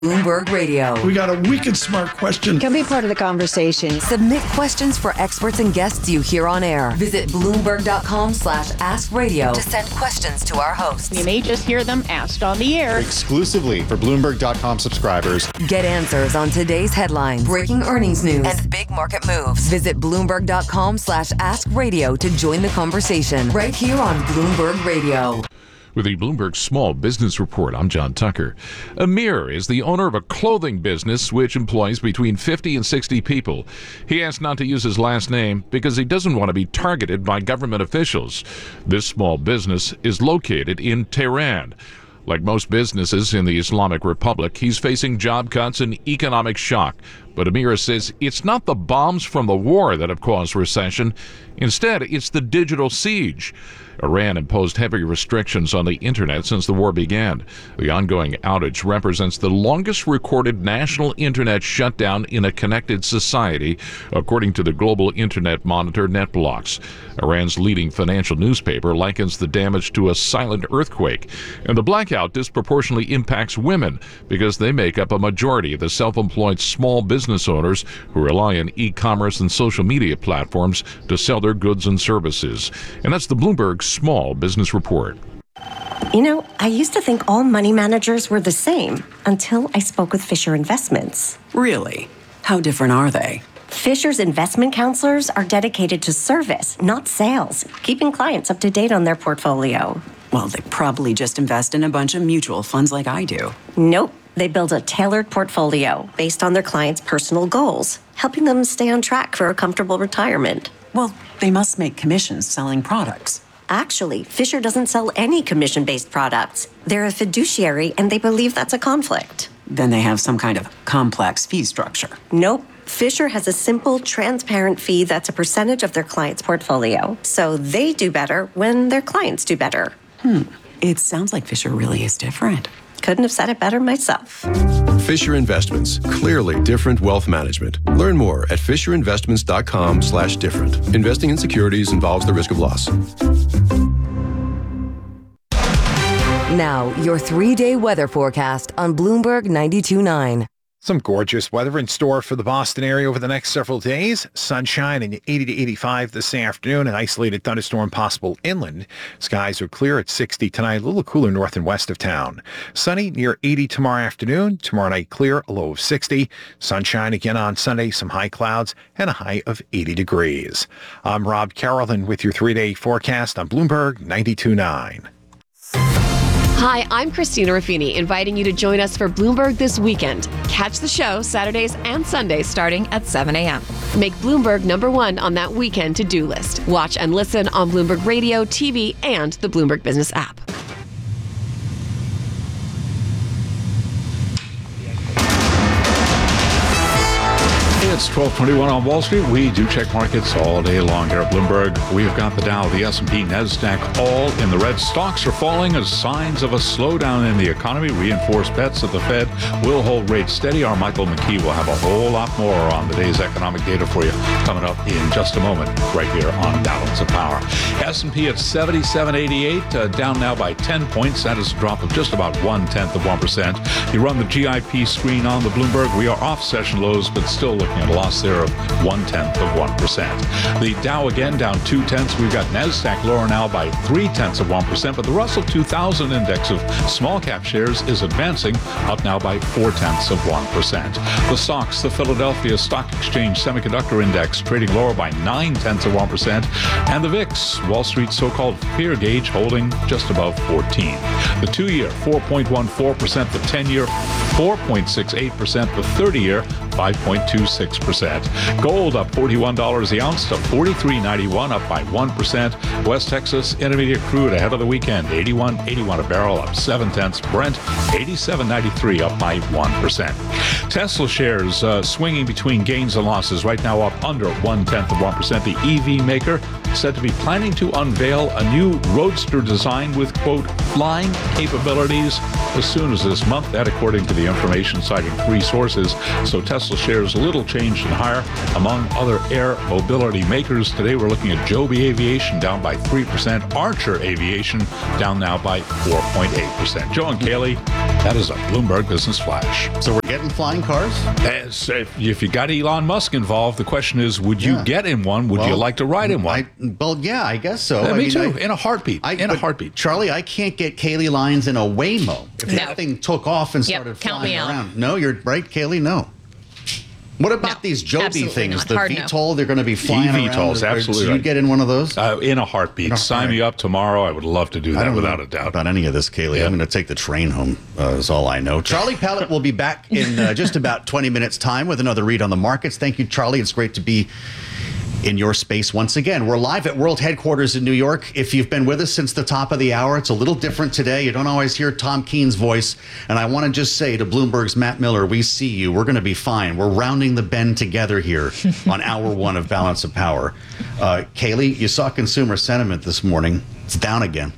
Bloomberg Radio. We got a wicked smart question. Can be part of the conversation. Submit questions for experts and guests you hear on air. Visit Bloomberg.com/AskRadio to send questions to our hosts. You may just hear them asked on the air. Exclusively for Bloomberg.com subscribers. Get answers on today's headlines, breaking earnings news, and big market moves. Visit Bloomberg.com/AskRadio to join the conversation right here on Bloomberg Radio. With the Bloomberg Small Business Report, I'm John Tucker. Amir is the owner of a clothing business which employs between 50 and 60 people. He asked not to use his last name because he doesn't want to be targeted by government officials. This small business is located in Tehran. Like most businesses in the Islamic Republic, he's facing job cuts and economic shock. But Amir says it's not the bombs from the war that have caused recession. Instead, it's the digital siege. Iran imposed heavy restrictions on the internet since the war began. The ongoing outage represents the longest recorded national internet shutdown in a connected society, according to the global internet monitor NetBlocks. Iran's leading financial newspaper likens the damage to a silent earthquake. And the blackout disproportionately impacts women because they make up a majority of the self-employed small business owners who rely on e-commerce and social media platforms to sell their goods and services. And that's the Bloomberg Small Business Report. You know, I used to think all money managers were the same until I spoke with Fisher Investments. Really? How different are they? Fisher's investment counselors are dedicated to service, not sales, keeping clients up to date on their portfolio. Well, they probably just invest in a bunch of mutual funds like I do. Nope. They build a tailored portfolio based on their clients' personal goals, helping them stay on track for a comfortable retirement. Well, they must make commissions selling products. Actually, Fisher doesn't sell any commission-based products. They're a fiduciary, and they believe that's a conflict. Then they have some kind of complex fee structure. Nope. Fisher has a simple, transparent fee that's a percentage of their client's portfolio. So they do better when their clients do better. It sounds like Fisher really is different. Couldn't have said it better myself. Fisher Investments. Clearly different wealth management. Learn more at fisherinvestments.com/different. Investing in securities involves the risk of loss. Now, your 3-day weather forecast on Bloomberg 92.9. Some gorgeous weather in store for the Boston area over the next several days. Sunshine and 80 to 85 this afternoon. An isolated thunderstorm possible inland. Skies are clear at 60 tonight, a little cooler north and west of town. Sunny near 80 tomorrow afternoon. Tomorrow night clear, a low of 60. Sunshine again on Sunday, some high clouds and a high of 80 degrees. I'm Rob Carrollton with your 3-day forecast on Bloomberg 92.9. Hi, I'm Christina Ruffini, inviting you to join us for Bloomberg This Weekend. Catch the show Saturdays and Sundays starting at 7 a.m. Make Bloomberg #1 on that weekend to-do list. Watch and listen on Bloomberg Radio, TV, and the Bloomberg Business app. It's 12:21 on Wall Street. We do check markets all day long here at Bloomberg. We've got the Dow, the S&P, NASDAQ all in the red. Stocks are falling as signs of a slowdown in the economy. Reinforced bets that the Fed will hold rates steady. Our Michael McKee will have a whole lot more on the day's economic data for you coming up in just a moment right here on Balance of Power. S&P at 77.88, down now by 10 points. That is a drop of just about 1/10%. You run the GIP screen on the Bloomberg. We are off session lows, but still looking at a loss there of 0.1%. The Dow again down 0.2. We've got NASDAQ lower now by 0.3%, but the Russell 2000 index of small cap shares is advancing, up now by 0.4%. The SOX, the Philadelphia Stock Exchange Semiconductor Index, trading lower by 0.9%, and the VIX, Wall Street's so-called fear gauge, holding just above 14. The 2-year 4.14%, the 10-year 4.68%, the 30-year 5.26%. Gold up $41 the ounce to $43.91, up by 1%. West Texas Intermediate crude ahead of the weekend, 81.81 a barrel, up 0.7. Brent 87.93, up by 1%. Tesla shares swinging between gains and losses, right now up under 0.1%. The EV maker said to be planning to unveil a new Roadster design with, quote, flying capabilities as soon as this month. That according to the information citing 3 sources. So Tesla shares a little changed and higher among other air mobility makers. Today we're looking at Joby Aviation down by 3%. Archer Aviation down now by 4.8%. Joe and Kaylee, That is a Bloomberg Business Flash. So we're getting flying cars? If you got Elon Musk involved, the question is, would you get in one? Would you like to ride in one? I guess so. Me too. In a heartbeat. In a heartbeat. Charlie, I can't get Kaylee Lyons in a Waymo. If that thing took off and started flying around. No, you're right, Kaylee, no. What about these Joby things? The VTOL, they're going to be flying around. VTOLs, absolutely. Do you get in one of those? In a heartbeat. Sign me up tomorrow. I would love to do that without a doubt. About any of this, Kaylee. I'm going to take the train home, is all I know. Charlie Pallett will be back in just about 20 minutes' time with another read on the markets. Thank you, Charlie. It's great to be in your space once again. We're live at World Headquarters in New York. If you've been with us since the top of the hour, it's a little different today. You don't always hear Tom Keene's voice. And I want to just say to Bloomberg's Matt Miller, we see you. We're going to be fine. We're rounding the bend together here on hour one of Balance of Power. Kaylee, you saw consumer sentiment this morning. It's down again.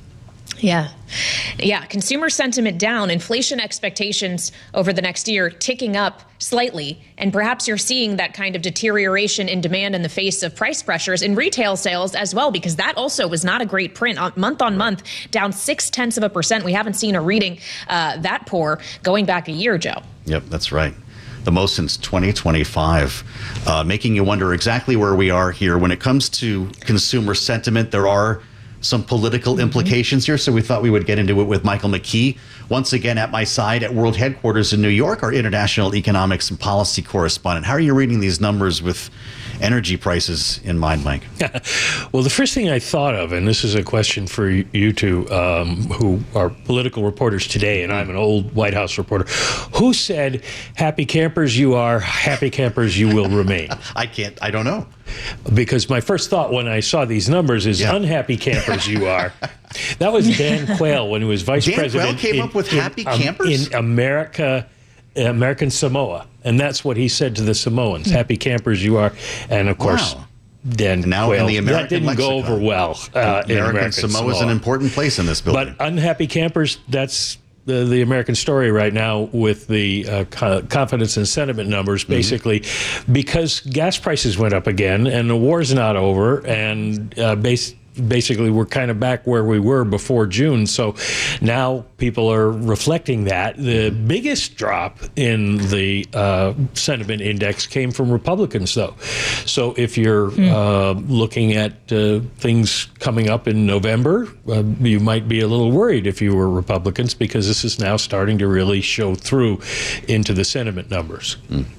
Yeah, consumer sentiment down, inflation expectations over the next year ticking up slightly, and perhaps you're seeing that kind of deterioration in demand in the face of price pressures in retail sales as well, because that also was not a great print. Month on month, down 0.6%. We haven't seen a reading that poor going back a year, Joe. Yep, that's right. The most since 2025, making you wonder exactly where we are here. When it comes to consumer sentiment, there are some political implications here, so we thought we would get into it with Michael McKee, once again at my side at World Headquarters in New York, our international economics and policy correspondent. How are you reading these numbers with energy prices in mind, Mike? Well, the first thing I thought of, and this is a question for you two, who are political reporters today, and I'm an old White House reporter, who said, happy campers you are, happy campers you will remain? I don't know. Because my first thought when I saw these numbers is unhappy campers you are. That was Dan Quayle when he was vice president. Dan Quayle came up with happy campers? In American Samoa. And that's what he said to the Samoans. Happy campers you are. And of course, Dan Quayle, in the American that didn't lexicon. go over well. American Samoa is an important place in this building. But unhappy campers, that's the American story right now with the confidence and sentiment numbers, basically, because gas prices went up again and the war's not over, and basically we're kind of back where we were before June. So now people are reflecting that. The biggest drop in the sentiment index came from Republicans, though. So if you're looking at things coming up in November, you might be a little worried if you were Republicans, because this is now starting to really show through into the sentiment numbers.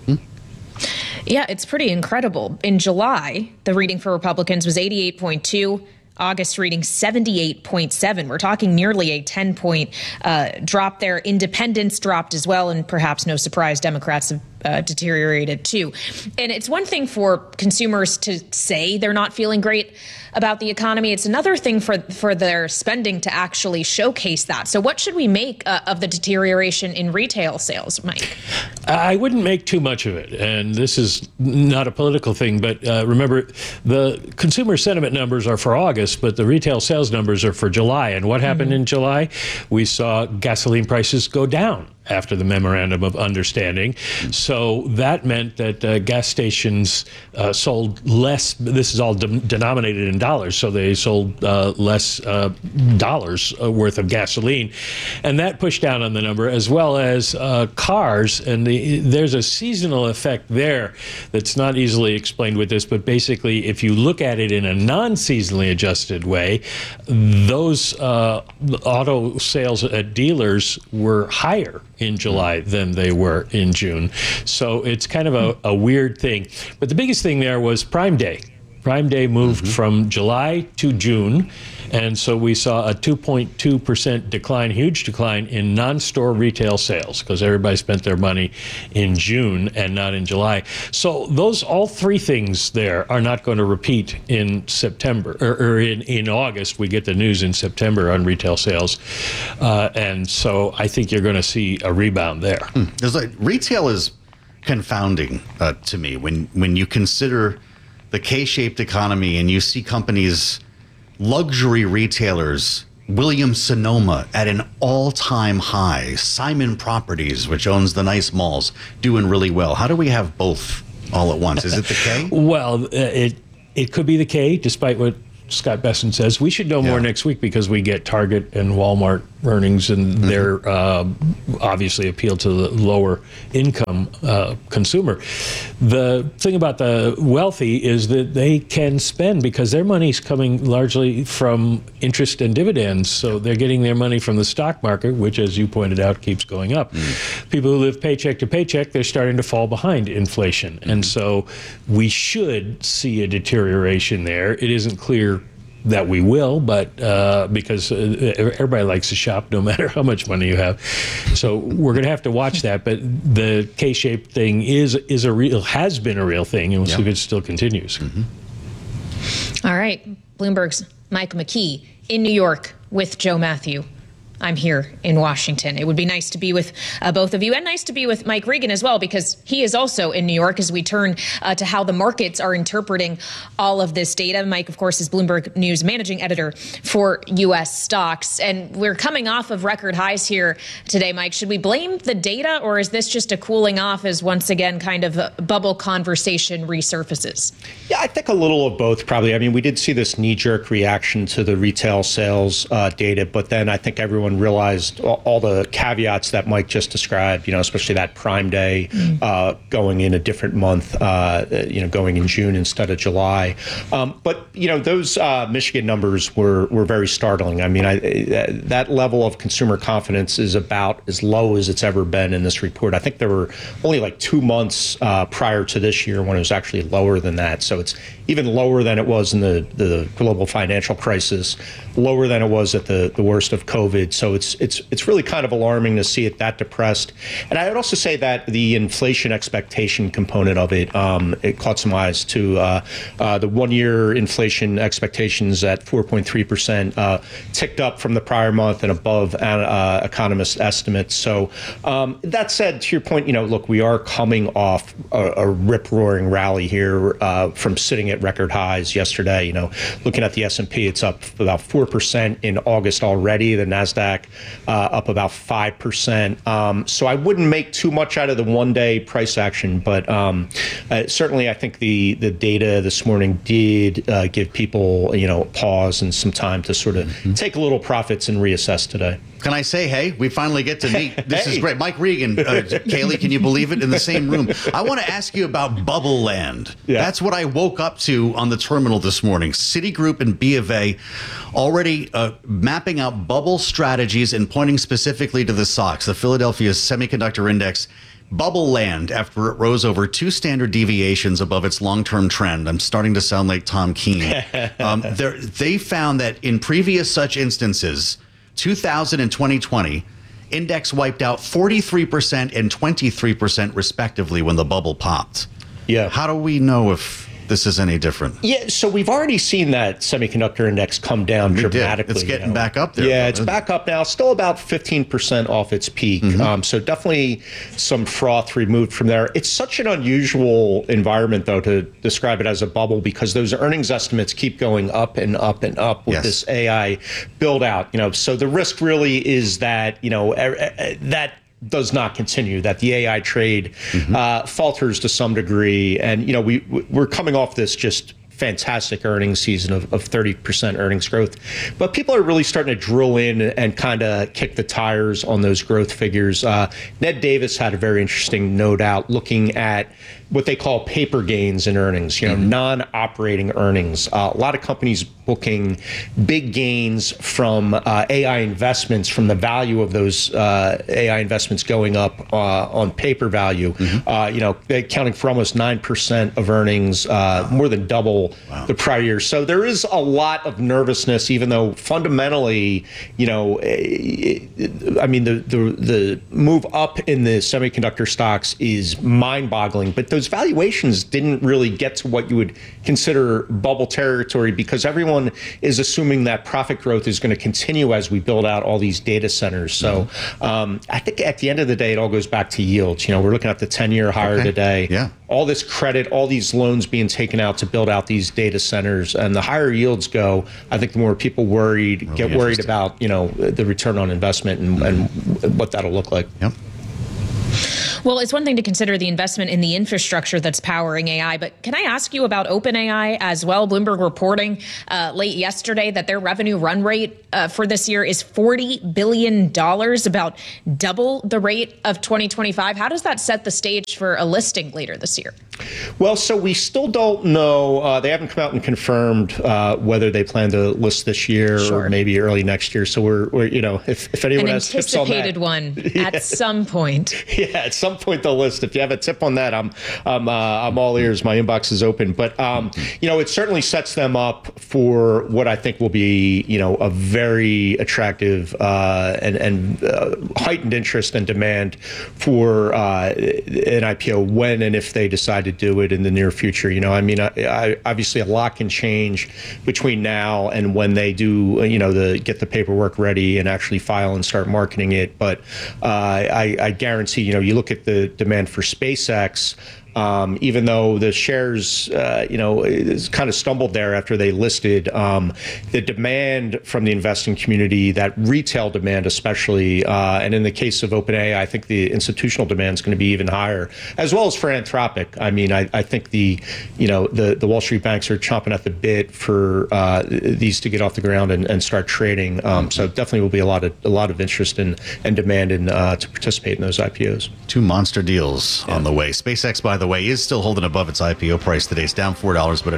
Yeah, it's pretty incredible. In July, the reading for Republicans was 88.2. August reading 78.7. We're talking nearly a 10-point drop there. Independents dropped as well, and perhaps no surprise, Democrats have deteriorated too. And it's one thing for consumers to say they're not feeling great about the economy. It's another thing for their spending to actually showcase that. So what should we make of the deterioration in retail sales, Mike? I wouldn't make too much of it. And this is not a political thing, but remember, the consumer sentiment numbers are for August, but the retail sales numbers are for July. And what happened in July? We saw gasoline prices go down after the memorandum of understanding. So that meant that gas stations sold less. This is all denominated in dollars, so they sold less dollars worth of gasoline. And that pushed down on the number, as well as cars. And there's a seasonal effect there that's not easily explained with this, but basically, if you look at it in a non-seasonally adjusted way, those auto sales at dealers were higher in July than they were in June. So it's kind of a weird thing. But the biggest thing there was Prime Day. Prime Day moved from July to June, and so we saw a 2.2% decline, huge decline in non-store retail sales, because everybody spent their money in June and not in July. So all three things there are not going to repeat in September, or in August. We get the news in September on retail sales, and so I think you're going to see a rebound there. Retail is confounding to me when you consider the K-shaped economy and you see companies, luxury retailers, Williams-Sonoma at an all-time high, Simon Properties, which owns the nice malls, doing really well. How do we have both all at once? Is it the K? Well, it could be the K, despite what Scott Besson says. We should know more next week, because we get Target and Walmart earnings, and they're obviously appeal to the lower income consumer. The thing about the wealthy is that they can spend because their money's coming largely from interest and dividends. So they're getting their money from the stock market, which, as you pointed out, keeps going up. People who live paycheck to paycheck, they're starting to fall behind inflation. And so we should see a deterioration there. It isn't clear that we will, but because everybody likes to shop no matter how much money you have. So we're going to have to watch that. But the K-shaped thing has been a real thing, and we'll see if it still continues. All right. Bloomberg's Mike McKee in New York with Joe Matthew. I'm here in Washington. It would be nice to be with both of you, and nice to be with Mike Regan as well, because he is also in New York as we turn to how the markets are interpreting all of this data. Mike, of course, is Bloomberg News managing editor for U.S. stocks. And we're coming off of record highs here today, Mike. Should we blame the data, or is this just a cooling off as once again kind of a bubble conversation resurfaces? Yeah, I think a little of both, probably. I mean, we did see this knee-jerk reaction to the retail sales data, but then I think everyone realized all the caveats that Mike just described, especially that Prime Day going in a different month, going in June instead of July. But those Michigan numbers were very startling. I mean, that level of consumer confidence is about as low as it's ever been in this report. I think there were only like 2 months prior to this year when it was actually lower than that. So it's even lower than it was in the global financial crisis, lower than it was at the worst of COVID. So it's really kind of alarming to see it that depressed. And I would also say that the inflation expectation component of it caught some eyes too. The 1 year inflation expectations at 4.3% ticked up from the prior month and above economist estimates. So that said, to your point, look, we are coming off a rip-roaring rally here from sitting at record highs yesterday. Looking at the S&P, it's up about 4% in August already. The NASDAQ up about 5%. So I wouldn't make too much out of the one-day price action, but certainly I think the data this morning did give people, pause and some time to sort of take a little profits and reassess today. Can I say, hey, we finally get to meet. This is great. Mike Regan, Kaylee, can you believe it, in the same room? I want to ask you about Bubble Land. Yeah. That's what I woke up to on the terminal this morning. Citigroup and B of A already mapping out bubble strategies and pointing specifically to the SOX, the Philadelphia Semiconductor Index. Bubble Land, after it rose over 2 standard deviations above its long-term trend. I'm starting to sound like Tom Keene. They found that in previous such instances, 2000 and 2020, index wiped out 43% and 23% respectively when the bubble popped. Yeah. How do we know if this is any different? Yeah, so we've already seen that semiconductor index come down dramatically. It's getting back up there. Yeah, it's back up now, still about 15% off its peak. So definitely some froth removed from there. It's such an unusual environment, though, to describe it as a bubble, because those earnings estimates keep going up and up and up with this AI build out. So the risk really is that, that does not continue, that the AI trade falters to some degree. And, we're coming off this just fantastic earnings season of 30% earnings growth. But people are really starting to drill in and kind of kick the tires on those growth figures. Ned Davis had a very interesting note out looking at what they call paper gains in earnings, non-operating earnings. A lot of companies booking big gains from AI investments, from the value of those AI investments going up on paper value, accounting for almost 9% of earnings, more than double the prior year. So there is a lot of nervousness, even though fundamentally, the move up in the semiconductor stocks is mind-boggling, but those valuations didn't really get to what you would consider bubble territory, because everyone is assuming that profit growth is going to continue as we build out all these data centers. So I think at the end of the day, it all goes back to yields. We're looking at the 10-year higher today. Yeah. All this credit, all these loans being taken out to build out these data centers, and the higher yields go, I think the more people get worried about, the return on investment and what that'll look like. Yep. Well, it's one thing to consider the investment in the infrastructure that's powering AI, but can I ask you about OpenAI as well? Bloomberg reporting late yesterday that their revenue run rate for this year is $40 billion, about double the rate of 2025. How does that set the stage for a listing later this year? Well, so we still don't know. They haven't come out and confirmed whether they plan to list this year or maybe early next year. So we're if anyone has tips on that, anticipated one at some point. Yeah, at some point they'll list. If you have a tip on that, I'm all ears. My inbox is open. But it certainly sets them up for what I think will be a very attractive and heightened interest and demand for an IPO when and if they decide to do it in the near future. I obviously a lot can change between now and when they do, get the paperwork ready and actually file and start marketing it. But I guarantee, you look at the demand for SpaceX. Even though the shares, kind of stumbled there after they listed, the demand from the investing community, that retail demand especially, and in the case of OpenAI, I think the institutional demand is going to be even higher, as well as for Anthropic. I mean, I think the Wall Street banks are chomping at the bit for these to get off the ground and start trading. So definitely will be a lot of interest and demand to participate in those IPOs. Two monster deals on the way. SpaceX, by the way, is still holding above its IPO price today. It's down $4, but at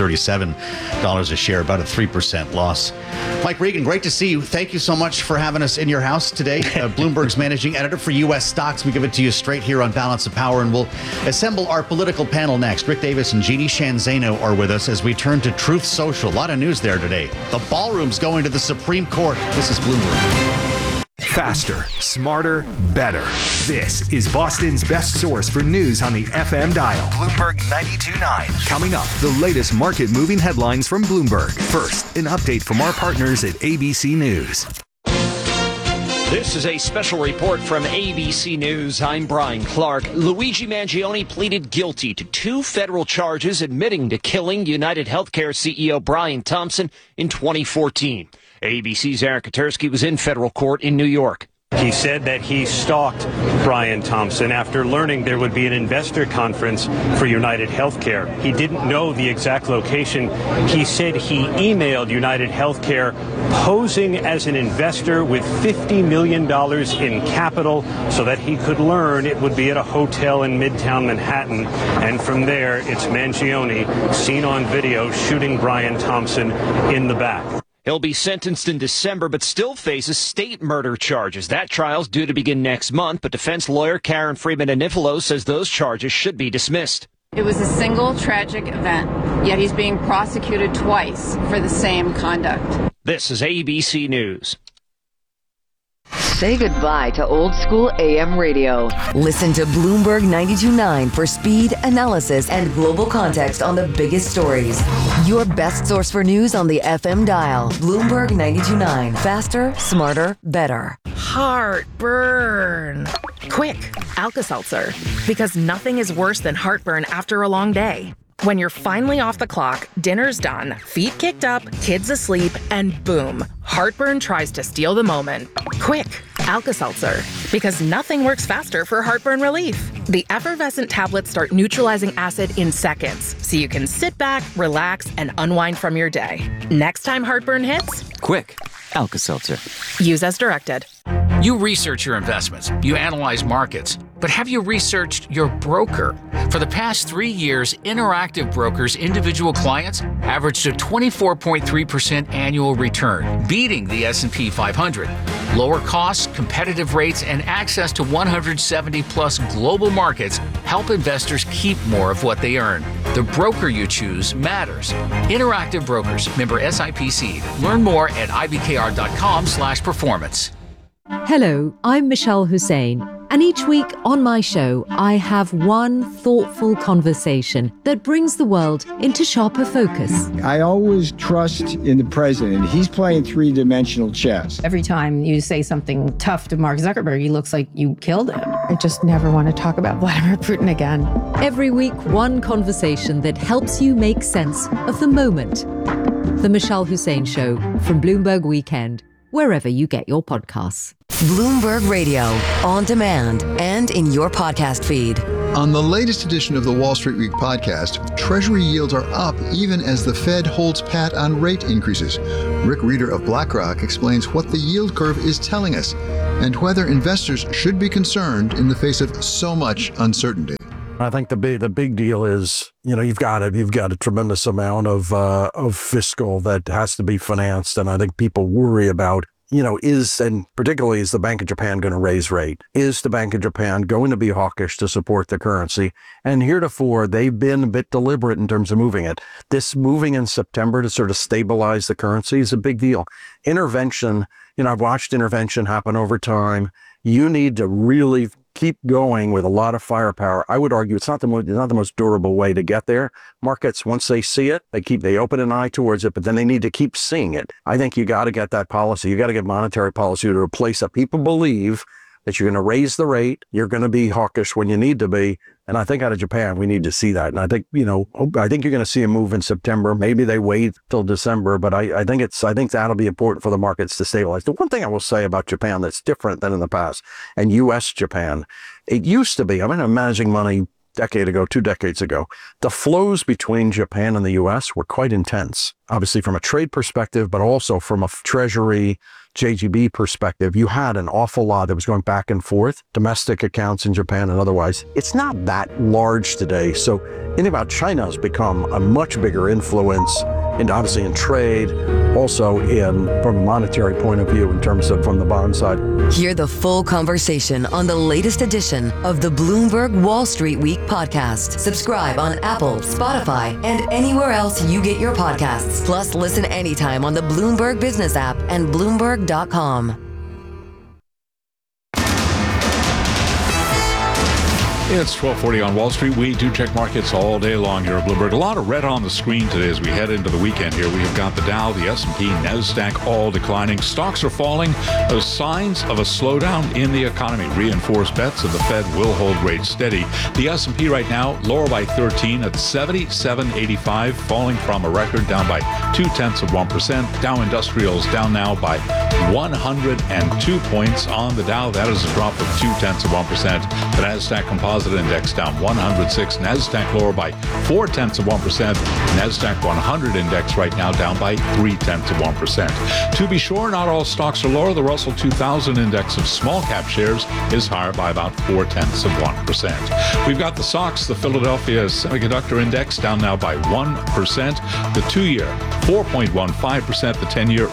$137 a share, about a 3% loss. Mike Regan, great to see you. Thank you so much for having us in your house today. Bloomberg's managing editor for U.S. stocks. We give it to you straight here on Balance of Power, and we'll assemble our political panel next. Rick Davis and Jeannie Shanzano are with us as we turn to Truth Social. A lot of news there today. The ballroom's going to the Supreme Court. This is Bloomberg. Faster, smarter, better. This is Boston's best source for news on the FM dial. Bloomberg 92.9. Coming up, the latest market-moving headlines from Bloomberg. First, an update from our partners at ABC News. This is a special report from ABC News. I'm Brian Clark. Luigi Mangione pleaded guilty to 2 federal charges admitting to killing United Healthcare CEO Brian Thompson in 2014. ABC's Eric Katursky was in federal court in New York. He said that he stalked Brian Thompson after learning there would be an investor conference for United Healthcare. He didn't know the exact location. He said he emailed United Healthcare posing as an investor with $50 million in capital so that he could learn it would be at a hotel in Midtown Manhattan. And from there, it's Mangione seen on video shooting Brian Thompson in the back. He'll be sentenced in December, but still faces state murder charges. That trial's due to begin next month, but defense lawyer Karen Freeman-Anifilo says those charges should be dismissed. It was a single tragic event, yet he's being prosecuted twice for the same conduct. This is ABC News. Say goodbye to old school AM radio. Listen to Bloomberg 92.9 for speed, analysis, and global context on the biggest stories. Your best source for news on the FM dial. Bloomberg 92.9. Faster, smarter, better. Heartburn. Quick, Alka-Seltzer. Because nothing is worse than heartburn after a long day. When you're finally off the clock, dinner's done, feet kicked up, kids asleep, and boom, heartburn tries to steal the moment. Quick, Alka-Seltzer. Because nothing works faster for heartburn relief. The effervescent tablets start neutralizing acid in seconds, so you can sit back, relax, and unwind from your day. Next time heartburn hits, quick, Alka-Seltzer. Use as directed. You research your investments, you analyze markets, but have you researched your broker? For the past 3 years, Interactive Brokers' individual clients averaged a 24.3% annual return, beating the S&P 500. Lower costs, competitive rates, and access to 170-plus global markets help investors keep more of what they earn. The broker you choose matters. Interactive Brokers, member SIPC. Learn more at ibkr.com/performance. Hello, I'm Michelle Hussein, and each week on my show, I have one thoughtful conversation that brings the world into sharper focus. I always trust in the president. He's playing three-dimensional chess. Every time you say something tough to Mark Zuckerberg, he looks like you killed him. I just never want to talk about Vladimir Putin again. Every week, one conversation that helps you make sense of the moment. The Michelle Hussein Show from Bloomberg Weekend, wherever you get your podcasts. Bloomberg Radio, on demand and in your podcast feed. On the latest edition of the Wall Street Week podcast, Treasury yields are up even as the Fed holds pat on rate increases. Rick Reeder of BlackRock explains what the yield curve is telling us and whether investors should be concerned in the face of so much uncertainty. I think the big deal is, you've got a tremendous amount of fiscal that has to be financed, and I think people worry about, and particularly is the Bank of Japan going to raise rate? Is the Bank of Japan going to be hawkish to support the currency? And heretofore, they've been a bit deliberate in terms of moving it. This moving in September to sort of stabilize the currency is a big deal. Intervention, I've watched intervention happen over time. You need to really keep going with a lot of firepower. I would argue it's not the most durable way to get there. Markets, once they see it, they open an eye towards it, but then they need to keep seeing it. I think you got to get that policy. You got to get monetary policy to replace that. People believe that you're going to raise the rate, you're going to be hawkish when you need to be. And I think out of Japan, we need to see that. And I think, I think you're going to see a move in September. Maybe they wait till December, but I think that'll be important for the markets to stabilize. The one thing I will say about Japan that's different than in the past, and U.S. Japan, it used to be, I'm managing money decade ago, 2 decades ago, the flows between Japan and the U.S. were quite intense, obviously from a trade perspective, but also from a treasury, JGB perspective. You had an awful lot that was going back and forth, domestic accounts in Japan and otherwise. It's not that large today. So anything about China has become a much bigger influence, and obviously in trade, also from a monetary point of view in terms of from the bond side. Hear the full conversation on the latest edition of the Bloomberg Wall Street Week podcast. Subscribe on Apple, Spotify, and anywhere else you get your podcasts. Plus, listen anytime on the Bloomberg Business app and Bloomberg.com. It's 12:40 on Wall Street. We do check markets all day long here at Bloomberg. A lot of red on the screen today as we head into the weekend here. We have got the Dow, the S&P, NASDAQ all declining. Stocks are falling. There's signs of a slowdown in the economy. Reinforced bets of the Fed will hold rates steady. The S&P right now lower by 13 at 77.85, falling from a record down by 0.2%. Dow Industrials down now by 102 points on the Dow. That is a drop of 0.2%. The NASDAQ Composite Index down 106. NASDAQ lower by 0.4%. NASDAQ 100 Index right now down by 0.3%. To be sure, not all stocks are lower. The Russell 2000 Index of small cap shares is higher by about 0.4%. We've got the SOX, the Philadelphia Semiconductor Index, down now by 1%. The 2-year 4.15%. The 10-year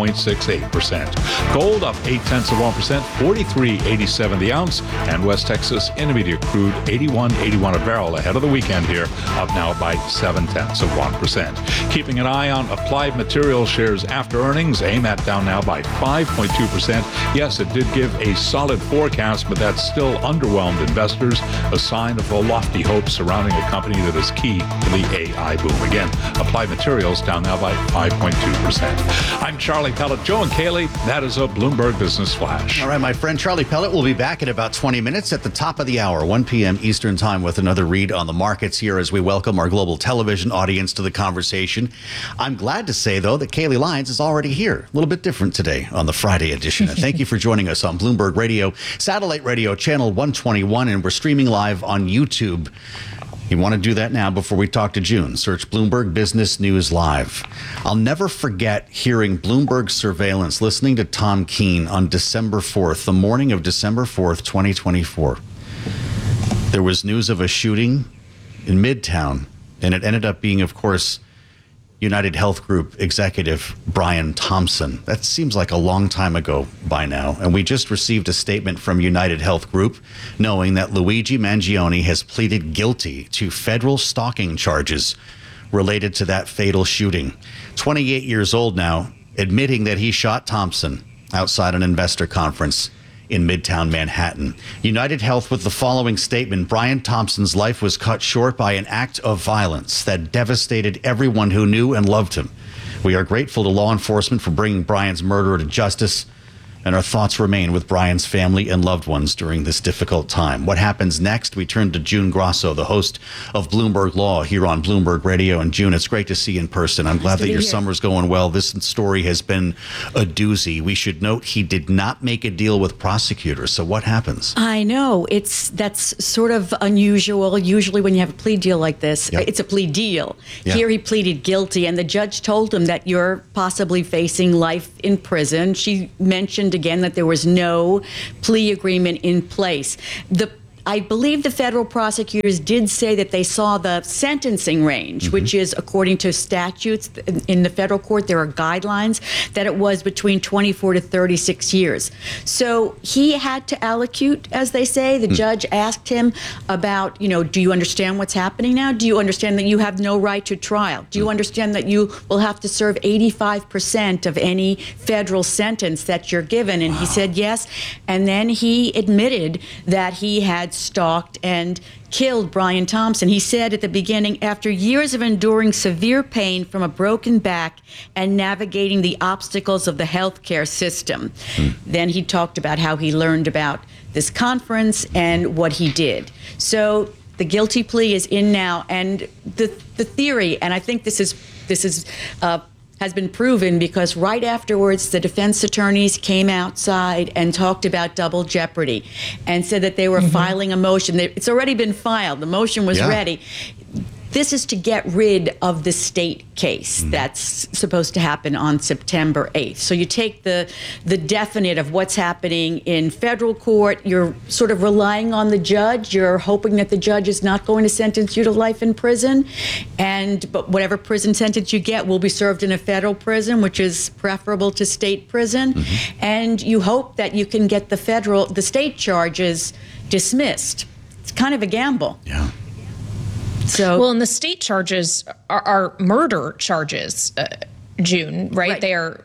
4.68%. Gold up 0.8%. 43.87 the ounce. And West Texas Intermediate crude 81.81 a barrel ahead of the weekend here, up now by 0.7%. Keeping an eye on Applied Materials shares after earnings. AMAT down now by 5.2%. Yes, it did give a solid forecast, but that still underwhelmed investors, a sign of the lofty hopes surrounding a company that is key to the AI boom. Again, Applied Materials down now by 5.2%. I'm Charlie Pellet. Joe and Kaylee, that is a Bloomberg Business Flash. All right, my friend Charlie Pellet will be back in about 20 minutes at the top of the hour, 1 p.m. Eastern Time, with another read on the markets here as we welcome our global television audience to the conversation. I'm glad to say, though, that Kaylee Lyons is already here. A little bit different today on the Friday edition. And thank you for joining us on Bloomberg Radio, Satellite Radio, Channel 121, and we're streaming live on YouTube. You want to do that now before we talk to June. Search Bloomberg Business News Live. I'll never forget hearing Bloomberg surveillance, listening to Tom Keene on December 4th, the morning of December 4th, 2024. There was news of a shooting in Midtown, and it ended up being, of course, United Health Group executive Brian Thompson. That seems like a long time ago by now. And we just received a statement from United Health Group knowing that Luigi Mangione has pleaded guilty to federal stalking charges related to that fatal shooting. 28 years old now, admitting that he shot Thompson outside an investor conference in Midtown Manhattan. United Health with the following statement: Brian Thompson's life was cut short by an act of violence that devastated everyone who knew and loved him. We are grateful to law enforcement for bringing Brian's murderer to justice And our thoughts remain with Brian's family and loved ones during this difficult time. What happens next? We turn to June Grosso, the host of Bloomberg Law here on Bloomberg Radio. And June, it's great to see you in person. I'm glad that your summer's going well. This story has been a doozy. We should note he did not make a deal with prosecutors. So what happens? I know. That's sort of unusual. Usually when you have a plea deal like this, it's a plea deal. Yeah. Here he pleaded guilty, and the judge told him that you're possibly facing life in prison. She mentioned again that there was no plea agreement in place. I believe the federal prosecutors did say that they saw the sentencing range, which is, according to statutes in the federal court, there are guidelines that it was between 24 to 36 years. So he had to allocute, as they say. The judge asked him about, do you understand what's happening now? Do you understand that you have no right to trial? Do you understand that you will have to serve 85% of any federal sentence that you're given? And he said yes. And then he admitted that he had stalked and killed Brian Thompson. He said at the beginning, after years of enduring severe pain from a broken back and navigating the obstacles of the healthcare system. Then he talked about how he learned about this conference and what he did. So the guilty plea is in now, and the theory, and I think this has been proven, because right afterwards the defense attorneys came outside and talked about double jeopardy and said that they were filing a motion. It's already been filed. The motion was ready. This is to get rid of the state case that's supposed to happen on September 8th. So you take the definite of what's happening in federal court. You're sort of relying on the judge. You're hoping that the judge is not going to sentence you to life in prison. But whatever prison sentence you get will be served in a federal prison, which is preferable to state prison. And you hope that you can get the state charges dismissed. It's kind of a gamble. Yeah. Well, and the state charges are murder charges, June, right? They are.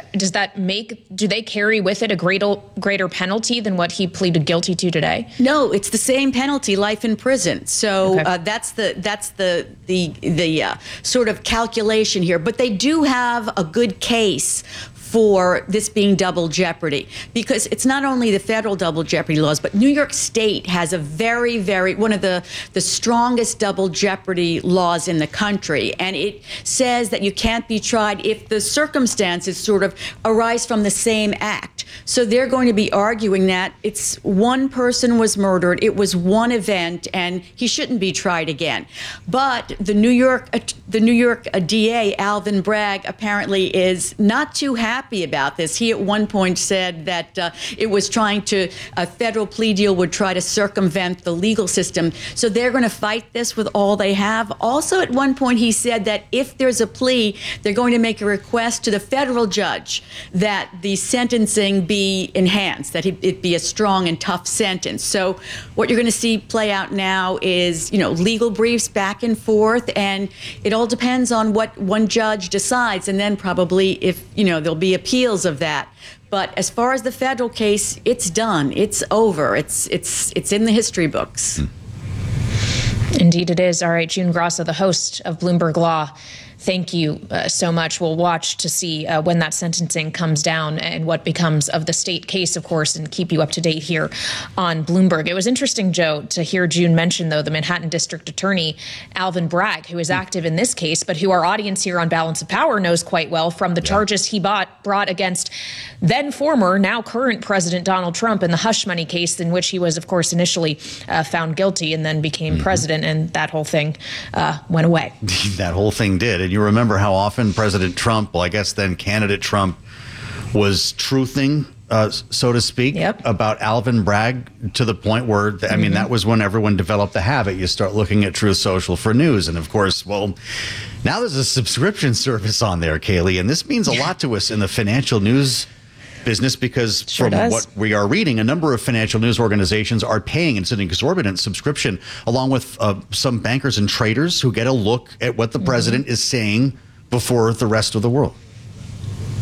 Do they carry with it a greater penalty than what he pleaded guilty to today? No, it's the same penalty, life in prison. So that's the sort of calculation here. But they do have a good case for this being double jeopardy, because it's not only the federal double jeopardy laws, but New York State has a very, very, one of the strongest double jeopardy laws in the country. And it says that you can't be tried if the circumstances sort of arise from the same act. So they're going to be arguing that it's one person was murdered, it was one event, and he shouldn't be tried again. But the New York DA, Alvin Bragg, apparently is not too happy about this. He at one point said that a federal plea deal would try to circumvent the legal system. So they're going to fight this with all they have. Also, at one point, he said that if there's a plea, they're going to make a request to the federal judge that the sentencing be enhanced, that it be a strong and tough sentence. So what you're going to see play out now is, legal briefs back and forth, and it all depends on what one judge decides, and then probably if, there'll be appeals of that. But as far as the federal case, it's done. It's over. It's in the history books. Indeed it is. All right, June Grosso, the host of Bloomberg Law, thank you so much. We'll watch to see when that sentencing comes down and what becomes of the state case, of course, and keep you up to date here on Bloomberg. It was interesting, Joe, to hear June mention, though, the Manhattan District Attorney, Alvin Bragg, who is active in this case, but who our audience here on Balance of Power knows quite well from the charges he brought against then former, now current President Donald Trump in the hush money case, in which he was, of course, initially found guilty and then became president, and that whole thing went away. That whole thing did. And you remember how often President Trump, well, I guess then candidate Trump, was truthing, so to speak, about Alvin Bragg, to the point where, that was when everyone developed the habit. You start looking at Truth Social for news. And of course, well, now there's a subscription service on there, Kaylee, and this means a lot to us in the financial news business, because what we are reading, a number of financial news organizations are paying, it's an exorbitant subscription, along with some bankers and traders who get a look at what the president is saying before the rest of the world.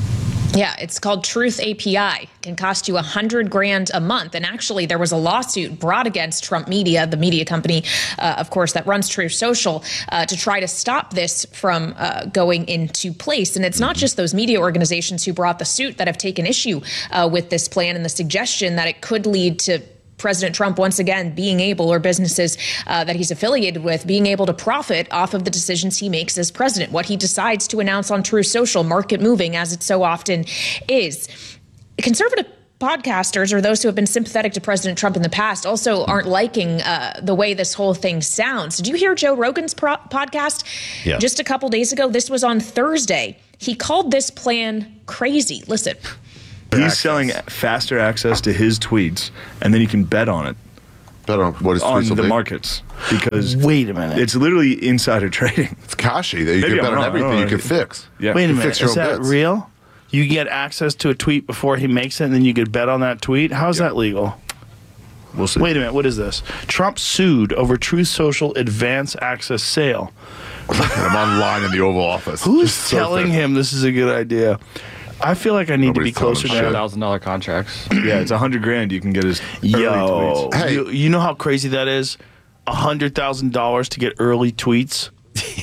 Yeah, it's called Truth API. It can cost you $100,000 a month. And actually, there was a lawsuit brought against Trump Media, the media company, of course, that runs Truth Social, to try to stop this from going into place. And it's not just those media organizations who brought the suit that have taken issue with this plan and the suggestion that it could lead to President Trump once again being able, or businesses that he's affiliated with, being able to profit off of the decisions he makes as president, what he decides to announce on Truth Social, market moving, as it so often is. Conservative podcasters, or those who have been sympathetic to President Trump in the past, also aren't liking the way this whole thing sounds. Did you hear Joe Rogan's podcast just a couple days ago? This was on Thursday. He called this plan crazy. Listen. He's selling faster access to his tweets, and then you can bet on it. Bet on what his tweets on will the be? Markets. Because wait a minute, it's literally insider trading. It's Kashi. You can bet on everything you can fix. Yeah. Wait a minute, fix your is own that bets. real? You get access to a tweet before he makes it, and then you could bet on that tweet? How's that legal? We'll see. Wait a minute, what is this? Trump sued over Truth Social advance access sale. I'm online in the Oval Office. Who's Just so telling fast. him this is a good idea? I feel like I need Nobody's to be closer to telling him $100,000 contracts. Yeah, it's $100,000 you can get his early Yo, tweets. Hey. you know how crazy that is? $100,000 to get early tweets.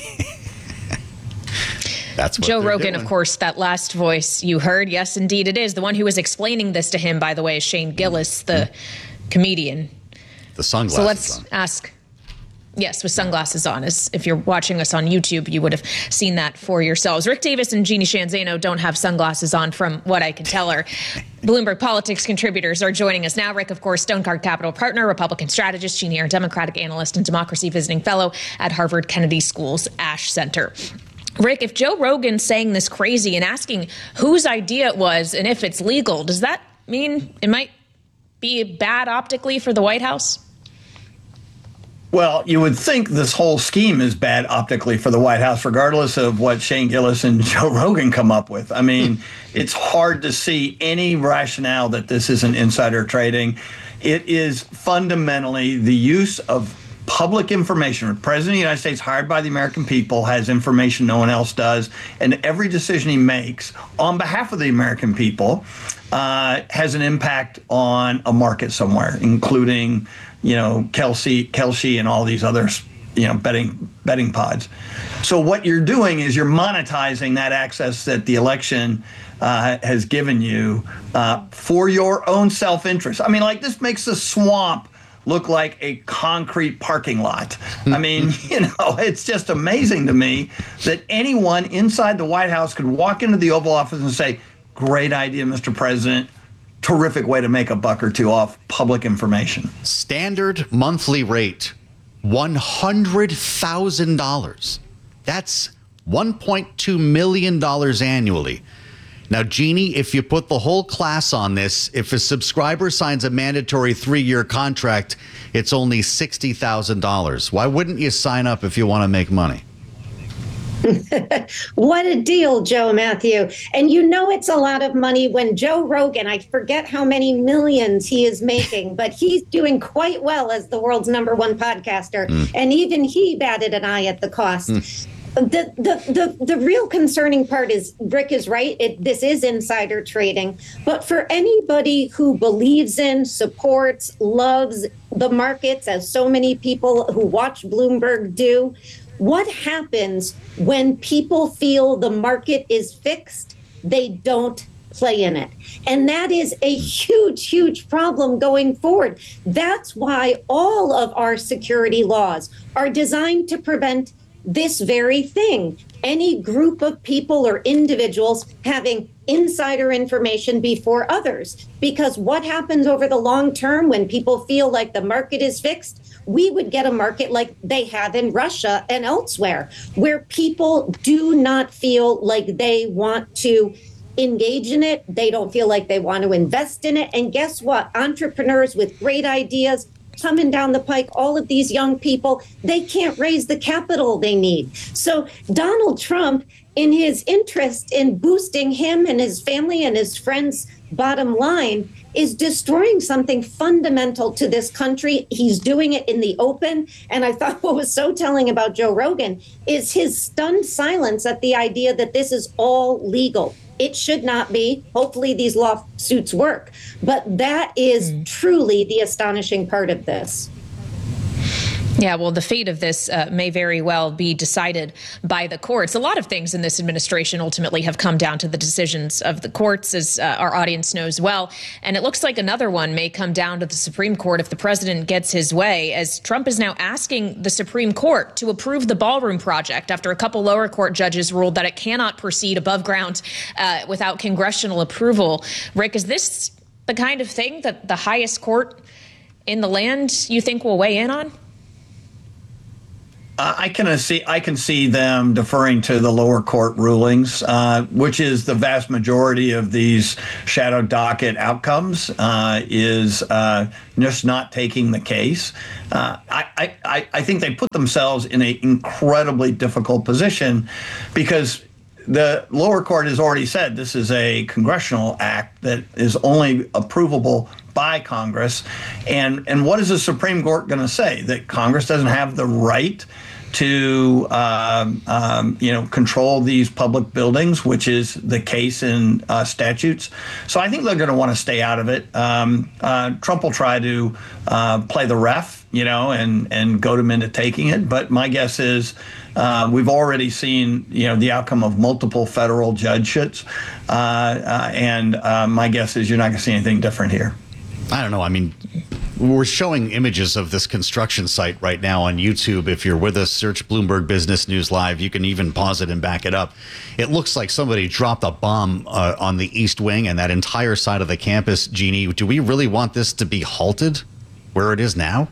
That's what Joe they're Rogan, doing. of course, that last voice you heard. Yes, indeed it is. The one who was explaining this to him, by the way, is Shane Gillis, the comedian. The sunglasses So let's on. ask. Yes, with sunglasses on. As if you're watching us on YouTube, you would have seen that for yourselves. Rick Davis and Jeannie Shanzano don't have sunglasses on, from what I can tell her. Bloomberg Politics contributors are joining us now. Rick, of course, Stonecard Capital partner, Republican strategist. Jeannie, our Democratic analyst and democracy visiting fellow at Harvard Kennedy School's Ash Center. Rick, if Joe Rogan's saying this crazy and asking whose idea it was and if it's legal, does that mean it might be bad optically for the White House? Well, you would think this whole scheme is bad optically for the White House, regardless of what Shane Gillis and Joe Rogan come up with. I mean, it's hard to see any rationale that this isn't insider trading. It is fundamentally the use of public information. The President of the United States, hired by the American people, has information no one else does. And every decision he makes on behalf of the American people has an impact on a market somewhere, including Kelsey and all these others, betting pods. So what you're doing is you're monetizing that access that the election has given you for your own self-interest. I mean, this makes the swamp look like a concrete parking lot. I mean, it's just amazing to me that anyone inside the White House could walk into the Oval Office and say, "Great idea, Mr. President. Terrific way to make a buck or two off public information." Standard monthly rate, $100,000. That's $1.2 million annually. Now, Jeannie, if you put the whole class on this, if a subscriber signs a mandatory 3-year contract, it's only $60,000. Why wouldn't you sign up if you want to make money? What a deal, Joe Matthew. And it's a lot of money when Joe Rogan, I forget how many millions he is making, but he's doing quite well as the world's #1 podcaster. And even he batted an eye at the cost. The real concerning part is, Rick is right, this is insider trading. But for anybody who believes in, supports, loves the markets, as so many people who watch Bloomberg do, what happens when people feel the market is fixed? They don't play in it. And that is a huge, huge problem going forward. That's why all of our security laws are designed to prevent this very thing. Any group of people or individuals having insider information before others. Because what happens over the long term when people feel like the market is fixed? We would get a market like they have in Russia and elsewhere, where people do not feel like they want to engage in it. They don't feel like they want to invest in it. And guess what? Entrepreneurs with great ideas coming down the pike, all of these young people, they can't raise the capital they need. So Donald Trump, in his interest in boosting him and his family and his friends' bottom line, is destroying something fundamental to this country. He's doing it in the open. And I thought what was so telling about Joe Rogan is his stunned silence at the idea that this is all legal. It should not be. Hopefully these lawsuits work. But that is truly the astonishing part of this. Yeah, well, the fate of this may very well be decided by the courts. A lot of things in this administration ultimately have come down to the decisions of the courts, as our audience knows well. And it looks like another one may come down to the Supreme Court if the president gets his way, as Trump is now asking the Supreme Court to approve the ballroom project after a couple lower court judges ruled that it cannot proceed above ground without congressional approval. Rick, is this the kind of thing that the highest court in the land you think will weigh in on? I can see them deferring to the lower court rulings, which is the vast majority of these shadow docket outcomes, is just not taking the case. I think they put themselves in an incredibly difficult position because the lower court has already said this is a congressional act that is only approvable by Congress. And what is the Supreme Court going to say? That Congress doesn't have the right to control these public buildings, which is the case in statutes. So I think they're going to want to stay out of it. Trump will try to play the ref, and goad him into taking it. But my guess is we've already seen, the outcome of multiple federal judgeships. And my guess is you're not going to see anything different here. I don't know. I mean, we're showing images of this construction site right now on YouTube. If you're with us, search Bloomberg Business News Live. You can even pause it and back it up. It looks like somebody dropped a bomb on the East Wing and that entire side of the campus. Jeannie, do we really want this to be halted where it is now?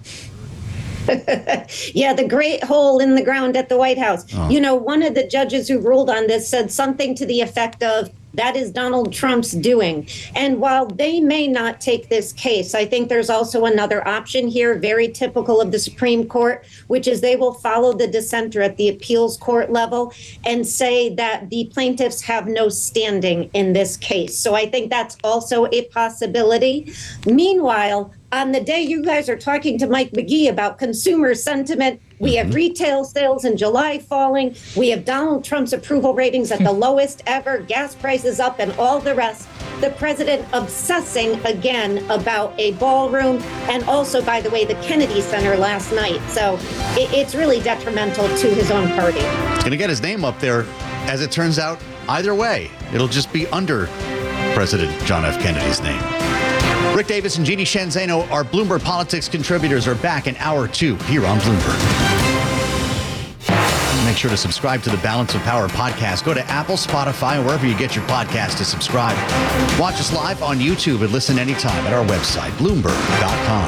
Yeah, the great hole in the ground at the White House. Oh. One of the judges who ruled on this said something to the effect of, that is Donald Trump's doing. And while they may not take this case, I think there's also another option here, very typical of the Supreme Court, which is they will follow the dissenter at the appeals court level and say that the plaintiffs have no standing in this case. So I think that's also a possibility. Meanwhile, on the day you guys are talking to Mike McGee about consumer sentiment, we have retail sales in July falling. We have Donald Trump's approval ratings at the lowest ever, gas prices up, and all the rest. The president obsessing again about a ballroom, and also, by the way, the Kennedy Center last night. So it's really detrimental to his own party. It's going to get his name up there. As it turns out, either way, it'll just be under President John F. Kennedy's name. Rick Davis and Jeannie Shanzano, our Bloomberg Politics contributors, are back in hour 2 here on Bloomberg. Make sure to subscribe to the Balance of Power podcast. Go to Apple, Spotify, and wherever you get your podcast to subscribe. Watch us live on YouTube and listen anytime at our website, Bloomberg.com.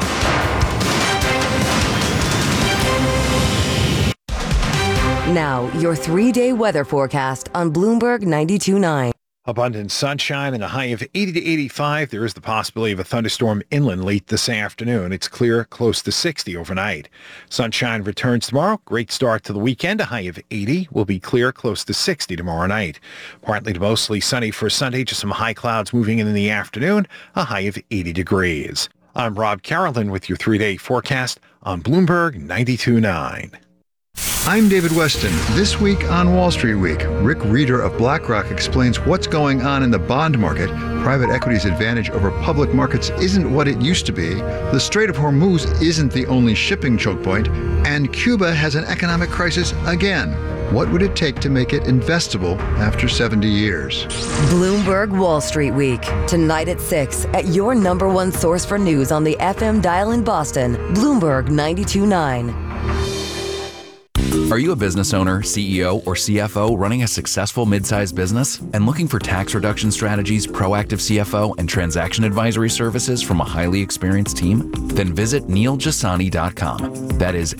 Now, your 3-day weather forecast on Bloomberg 92.9. Abundant sunshine and a high of 80 to 85. There is the possibility of a thunderstorm inland late this afternoon. It's clear close to 60 overnight. Sunshine returns tomorrow. Great start to the weekend. A high of 80. Will be clear close to 60 tomorrow night. Partly to mostly sunny for Sunday. Just some high clouds moving in the afternoon. A high of 80 degrees. I'm Rob Carolyn with your 3-day forecast on Bloomberg 92.9. I'm David Weston. This week on Wall Street Week, Rick Reeder of BlackRock explains what's going on in the bond market. Private equity's advantage over public markets isn't what it used to be. The Strait of Hormuz isn't the only shipping choke point. And Cuba has an economic crisis again. What would it take to make it investable after 70 years? Bloomberg Wall Street Week. Tonight at 6 at your number one source for news on the FM dial in Boston, Bloomberg 92.9. Are you a business owner, CEO, or CFO running a successful mid-sized business and looking for tax reduction strategies, proactive CFO, and transaction advisory services from a highly experienced team? Then visit NeilJasani.com. That is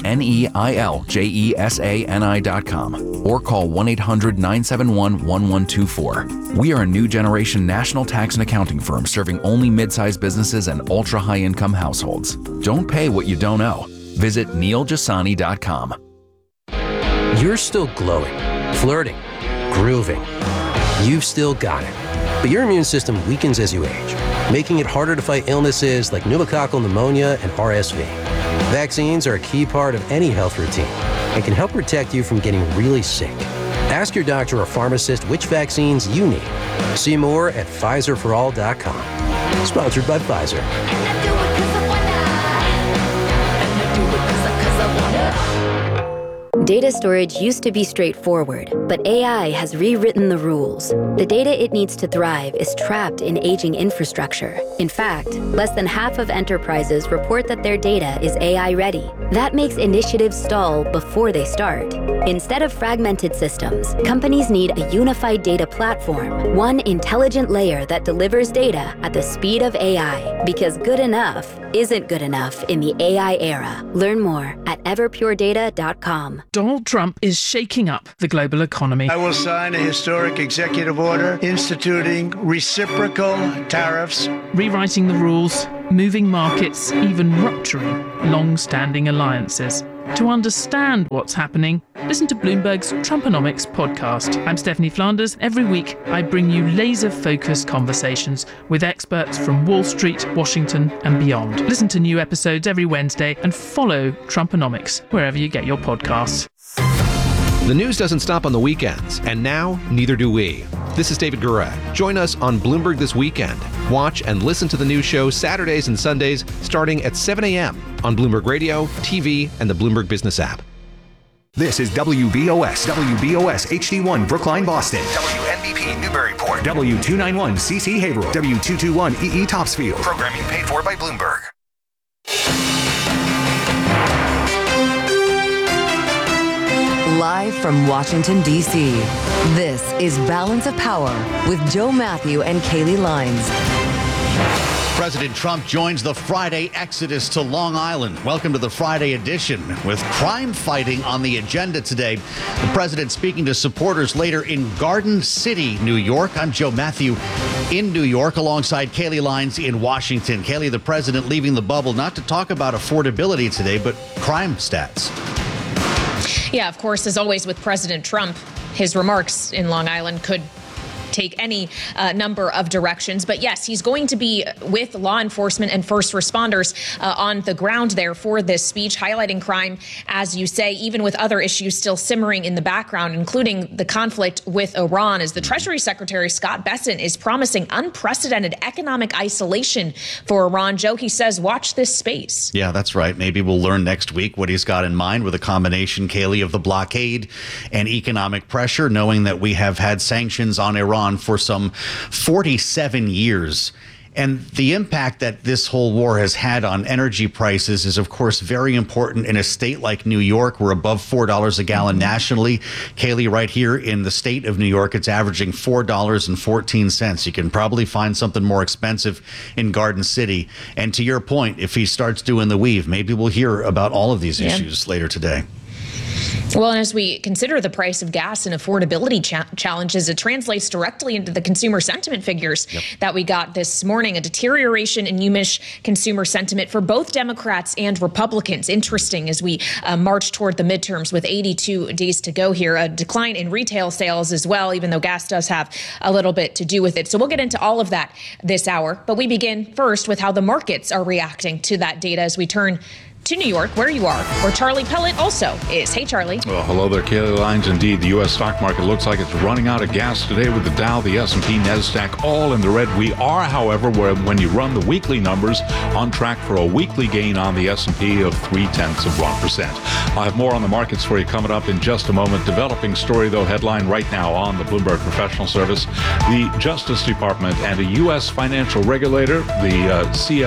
NeilJasani.com. Or call 1-800-971-1124. We are a new generation national tax and accounting firm serving only mid-sized businesses and ultra-high-income households. Don't pay what you don't owe. Visit NeilJasani.com. You're still glowing, flirting, grooving. You've still got it. But your immune system weakens as you age, making it harder to fight illnesses like pneumococcal pneumonia and RSV. Vaccines are a key part of any health routine and can help protect you from getting really sick. Ask your doctor or pharmacist which vaccines you need. See more at PfizerForAll.com. Sponsored by Pfizer. Data storage used to be straightforward, but AI has rewritten the rules. The data it needs to thrive is trapped in aging infrastructure. In fact, less than half of enterprises report that their data is AI ready. That makes initiatives stall before they start. Instead of fragmented systems, companies need a unified data platform, one intelligent layer that delivers data at the speed of AI. Because good enough isn't good enough in the AI era. Learn more at everpuredata.com. Donald Trump is shaking up the global economy. I will sign a historic executive order instituting reciprocal tariffs, rewriting the rules, moving markets, even rupturing long-standing alliances. To understand what's happening, listen to Bloomberg's Trumponomics podcast. I'm Stephanie Flanders. Every week, I bring you laser-focused conversations with experts from Wall Street, Washington, and beyond. Listen to new episodes every Wednesday and follow Trumponomics wherever you get your podcasts. The news doesn't stop on the weekends, and now neither do we. This is David Gura. Join us on Bloomberg This Weekend. Watch and listen to the news show Saturdays and Sundays starting at 7 a.m. on Bloomberg Radio, TV, and the Bloomberg Business app. This is WBOS HD1 Brookline, Boston. WNBP Newburyport. W291 CC Haverhill. W221 EE Topsfield. Programming paid for by Bloomberg. Live from Washington, D.C., this is Balance of Power with Joe Matthew and Kaylee Lines. President Trump joins the Friday exodus to Long Island. Welcome to the Friday edition with crime fighting on the agenda today. The president speaking to supporters later in Garden City, New York. I'm Joe Matthew in New York alongside Kaylee Lines in Washington. Kaylee, the president leaving the bubble not to talk about affordability today, but crime stats. Yeah, of course, as always with President Trump, his remarks in Long Island could take any number of directions. But yes, he's going to be with law enforcement and first responders on the ground there for this speech, highlighting crime, as you say, even with other issues still simmering in the background, including the conflict with Iran, as the Treasury Secretary Scott Bessent is promising unprecedented economic isolation for Iran. Joe, he says, watch this space. Yeah, that's right. Maybe we'll learn next week what he's got in mind with a combination, Kaylee, of the blockade and economic pressure, knowing that we have had sanctions on Iran for some 47 years. And the impact that this whole war has had on energy prices is, of course, very important in a state like New York. We're above $4 a gallon nationally. Kaylee, right here in the state of New York, it's averaging $4.14. You can probably find something more expensive in Garden City. And to your point, if he starts doing the weave, maybe we'll hear about all of these issues later today. Well, and as we consider the price of gas and affordability challenges, it translates directly into the consumer sentiment figures that we got this morning. A deterioration in UMich consumer sentiment for both Democrats and Republicans. Interesting as we march toward the midterms with 82 days to go here. A decline in retail sales as well, even though gas does have a little bit to do with it. So we'll get into all of that this hour. But we begin first with how the markets are reacting to that data as we turn to New York, where you are, where Charlie Pellet also is. Hey, Charlie. Well, hello there, Kaylee Lines. Indeed, the U.S. stock market looks like it's running out of gas today with the Dow, the S&P, NASDAQ, all in the red. We are, however, when you run the weekly numbers, on track for a weekly gain on the S&P of 0.3%. I'll have more on the markets for you coming up in just a moment. Developing story, though, headline right now on the Bloomberg Professional Service. The Justice Department and a U.S. financial regulator, the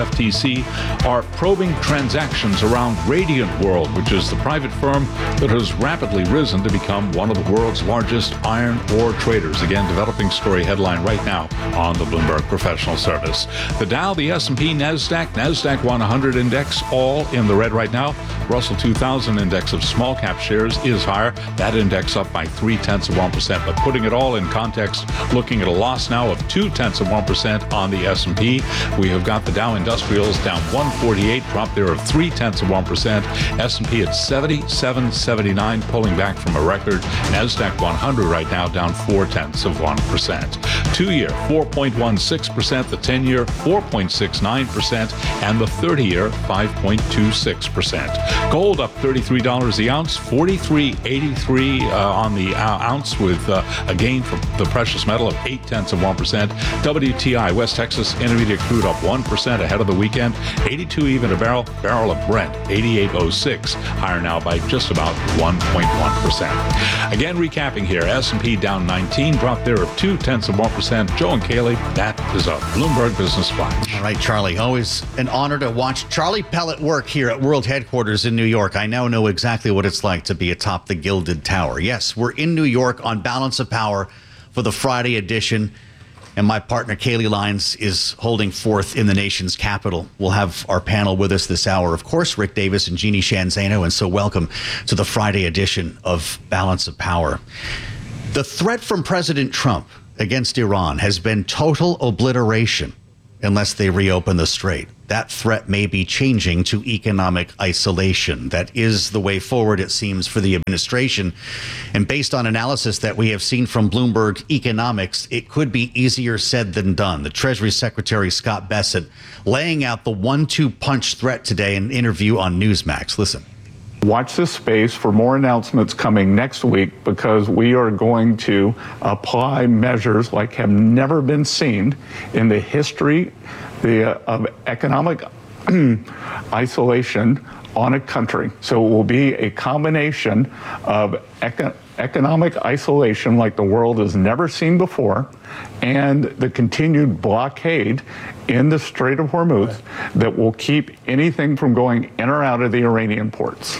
CFTC, are probing transactions around Radiant World, which is the private firm that has rapidly risen to become one of the world's largest iron ore traders. Again, developing story headline right now on the Bloomberg Professional Service. The Dow, the S&P, NASDAQ 100 index, all in the red right now. Russell 2000 index of small cap shares is higher. That index up by 0.3%. But putting it all in context, looking at a loss now of 0.2% on the S&P. We have got the Dow Industrials down 148, drop there of 0.3%. 0.8%. S&P at 77.79, pulling back from a record. NASDAQ 100 right now down 0.4%. 2-year 4.16%, the 10-year 4.69%, and the 30-year 5.26%. Gold up $33 the ounce, 43.83 on the ounce, with a gain from the precious metal of 0.8%. WTI West Texas Intermediate crude up 1% ahead of the weekend, 82 even a barrel. Barrel of Brent 88.06, higher now by just about 1.1%. Again, recapping here, S&P down 19, drop there of 0.2%. Joe and Kaylee, that is a Bloomberg Business Flash. All right, Charlie, always an honor to watch Charlie Pellet work here at World Headquarters in New York. I now know exactly what it's like to be atop the Gilded Tower. Yes, we're in New York on Balance of Power for the Friday edition, and my partner Kaylee Lyons is holding forth in the nation's capital. We'll have our panel with us this hour, of course, Rick Davis and Jeannie Sheehan Zaino, and so welcome to the Friday edition of Balance of Power. The threat from President Trump against Iran has been total obliteration unless they reopen the strait. That threat may be changing to economic isolation. That is the way forward, it seems, for the administration. And based on analysis that we have seen from Bloomberg Economics, it could be easier said than done. The Treasury Secretary Scott Bessent laying out the 1-2 punch threat today in an interview on Newsmax. Listen. Watch this space for more announcements coming next week, because we are going to apply measures like have never been seen in the history of economic isolation on a country. So it will be a combination of economic isolation like the world has never seen before, and the continued blockade in the Strait of Hormuz that will keep anything from going in or out of the Iranian ports.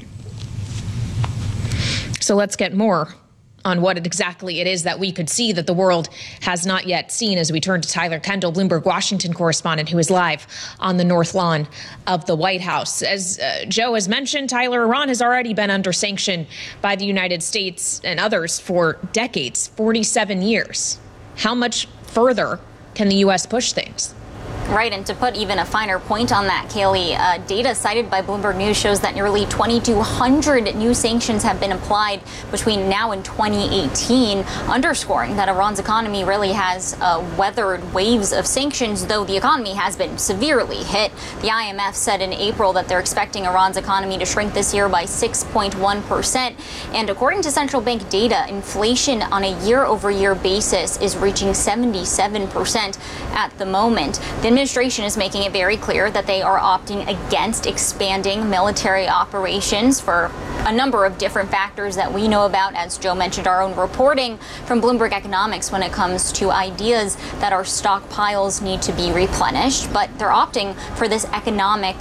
So let's get more on what exactly it is that we could see that the world has not yet seen, as we turn to Tyler Kendall, Bloomberg Washington correspondent, who is live on the North Lawn of the White House. As Joe has mentioned, Tyler, Iran has already been under sanction by the United States and others for decades, 47 years. How much further can the U.S. push things? Right, and to put even a finer point on that, Kaylee, data cited by Bloomberg News shows that nearly 2,200 new sanctions have been applied between now and 2018, underscoring that Iran's economy really has weathered waves of sanctions, though the economy has been severely hit. The IMF said in April that they're expecting Iran's economy to shrink this year by 6.1%. And according to central bank data, inflation on a year-over-year basis is reaching 77% at the moment. The administration is making it very clear that they are opting against expanding military operations for a number of different factors that we know about. As Joe mentioned, our own reporting from Bloomberg Economics when it comes to ideas that our stockpiles need to be replenished. But they're opting for this economic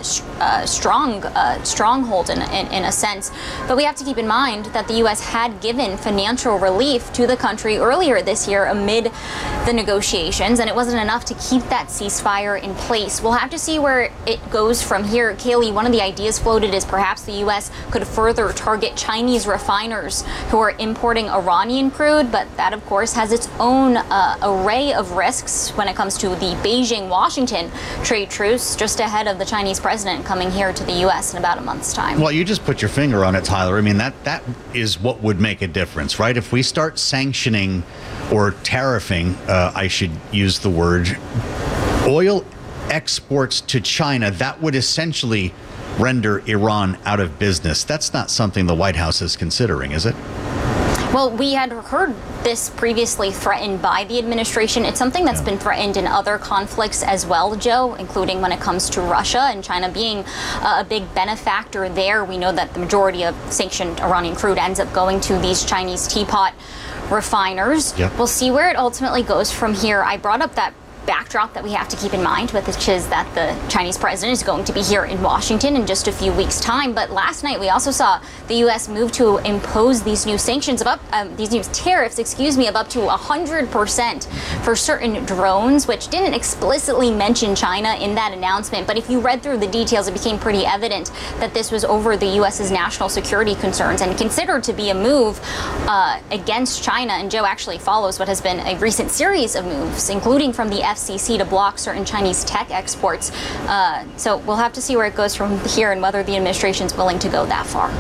stronghold in a sense. But we have to keep in mind that the U.S. had given financial relief to the country earlier this year amid the negotiations, and it wasn't enough to keep that ceasefire in place. We'll have to see where it goes from here. Kaylee, one of the ideas floated is perhaps the U.S. could further target Chinese refiners who are importing Iranian crude, but that, of course, has its own array of risks when it comes to the Beijing-Washington trade truce just ahead of the Chinese president coming here to the U.S. in about a month's time. Well, you just put your finger on it, Tyler. I mean, that is what would make a difference, right? If we start sanctioning or tariffing, I should use the word, oil exports to China, that would essentially render Iran out of business. That's not something the White House is considering, is it? Well, we had heard this previously threatened by the administration. It's something that's been threatened in other conflicts as well, Joe, including when it comes to Russia and China being a big benefactor there. We know that the majority of sanctioned Iranian crude ends up going to these Chinese teapot refiners. Yep. We'll see where it ultimately goes from here. I brought up that backdrop that we have to keep in mind, which is that the Chinese president is going to be here in Washington in just a few weeks' time. But last night we also saw the U.S. move to impose these new sanctions of these new tariffs, of up to 100% for certain drones, which didn't explicitly mention China in that announcement. But if you read through the details, it became pretty evident that this was over the U.S.'s national security concerns and considered to be a move against China. And Joe actually follows what has been a recent series of moves, including from the FCC to block certain Chinese tech exports. So we'll have to see where it goes from here and whether the administration's willing to go that far.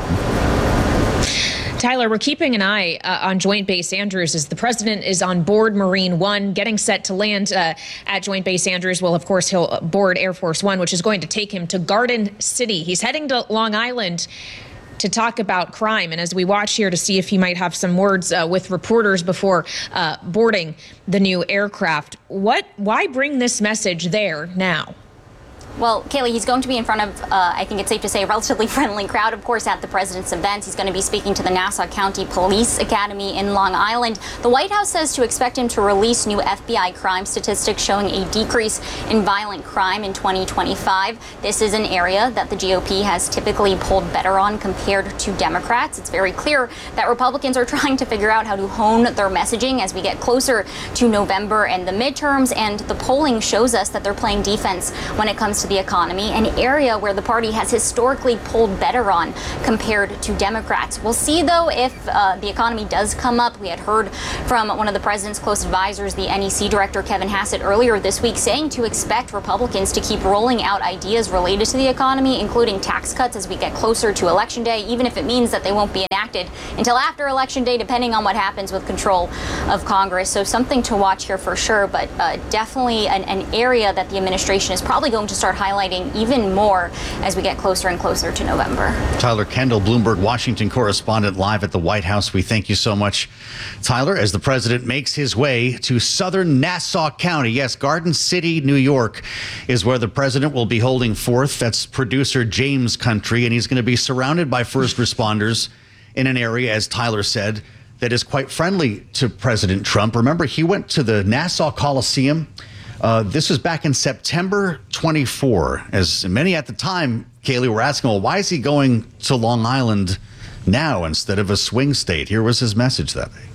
Tyler, we're keeping an eye on Joint Base Andrews as the president is on board Marine One, getting set to land at Joint Base Andrews. Well, of course, he'll board Air Force One, which is going to take him to Garden City. He's heading to Long Island to talk about crime. And as we watch here to see if he might have some words with reporters before boarding the new aircraft, why bring this message there now? Well, Kaylee, he's going to be in front of, I think it's safe to say, a relatively friendly crowd, of course, at the president's events. He's going to be speaking to the Nassau County Police Academy in Long Island. The White House says to expect him to release new FBI crime statistics showing a decrease in violent crime in 2025. This is an area that the GOP has typically pulled better on compared to Democrats. It's very clear that Republicans are trying to figure out how to hone their messaging as we get closer to November and the midterms. And the polling shows us that they're playing defense when it comes to the economy, an area where the party has historically pulled better on compared to Democrats. We'll see, though, if the economy does come up. We had heard from one of the president's close advisors, the NEC director, Kevin Hassett, earlier this week, saying to expect Republicans to keep rolling out ideas related to the economy, including tax cuts as we get closer to Election Day, even if it means that they won't be enacted until after Election Day, depending on what happens with control of Congress. So something to watch here for sure, but definitely an area that the administration is probably going to start highlighting even more as we get closer and closer to November. Tyler Kendall, Bloomberg Washington correspondent, live at the White House. We thank you so much, Tyler, as the president makes his way to southern Nassau County. Yes, Garden City, New York is where the president will be holding forth. That's producer James country, and he's going to be surrounded by first responders in an area, as Tyler said, that is quite friendly to President Trump. Remember, he went to the Nassau Coliseum. This was back in September 24. As many at the time, Kaylee, were asking, well, why is he going to Long Island now instead of a swing state? Here was his message that day.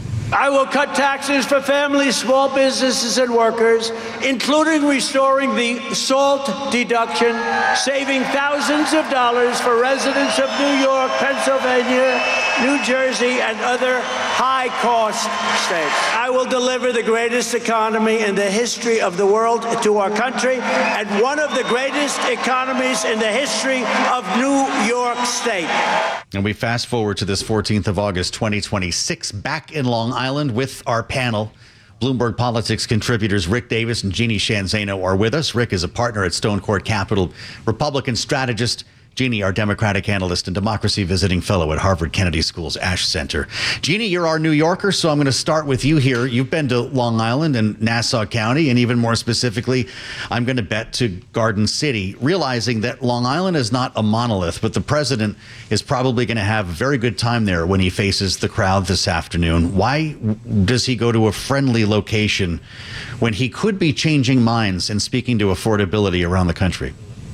I will cut taxes for families, small businesses, and workers, including restoring the SALT deduction, saving thousands of dollars for residents of New York, Pennsylvania, New Jersey, and other high-cost states. I will deliver the greatest economy in the history of the world to our country, and one of the greatest economies in the history of New York State. And we fast forward to this 14th of August, 2026, back in Long Island with our panel. Bloomberg Politics contributors Rick Davis and Jeannie Shanzano are with us. Rick is a partner at Stone Court Capital, Republican strategist. Jeannie, our Democratic analyst and democracy visiting fellow at Harvard Kennedy School's Ash Center. Jeannie, you're our New Yorker, so I'm going to start with you here. You've been to Long Island and Nassau County, and even more specifically, I'm going to bet to Garden City, realizing that Long Island is not a monolith, but the president is probably going to have a very good time there when he faces the crowd this afternoon. Why does he go to a friendly location when he could be changing minds and speaking to affordability around the country?